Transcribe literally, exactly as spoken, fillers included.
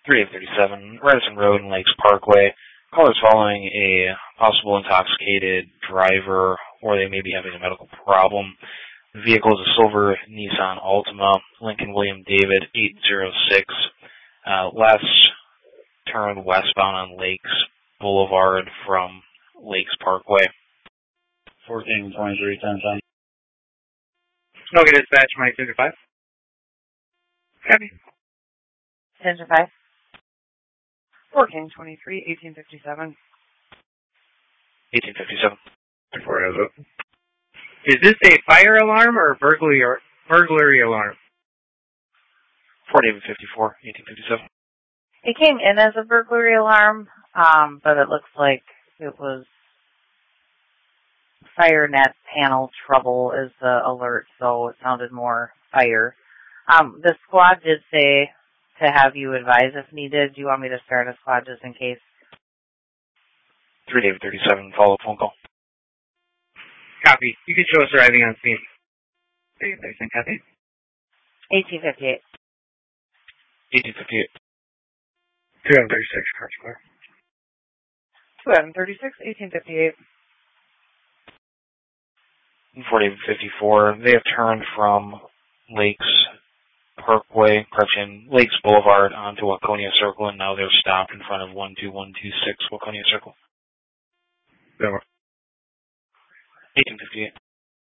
three eight thirty-seven, Radisson Road and Lakes Parkway. Callers following a possible intoxicated driver, or they may be having a medical problem. The vehicle is a silver Nissan Altima, Lincoln William David eight zero six. Uh, last turn westbound on Lakes Boulevard from Lakes Parkway. fourteen twenty-three, ten ten. Okay, dispatch, Mike ten five. Copy. ten five. fourteen twenty-three, eighteen fifty-seven. eighteen fifty-seven. Before I look. Is this a fire alarm or a burglary or burglary alarm? forty-eight fifty-four, eighteen fifty-seven. It came in as a burglary alarm, um, but it looks like it was fire net panel trouble is the alert, so it sounded more fire. Um, the squad did say to have you advise if needed. Do you want me to start a squad just in case? three David thirty-seven, follow-up phone call. Copy. You can show us arriving on scene. three thirty-seven, copy. eighteen fifty-eight. eighteen fifty-eight. two thirty-six, car square. two thirty-six, eighteen fifty-eight. forty-eight fifty-four. They have turned from Lakes Parkway, correction, Lakes Boulevard onto Waconia Circle, and now they're stopped in front of one two one two six Waconia Circle. Over. eighteen fifty-eight.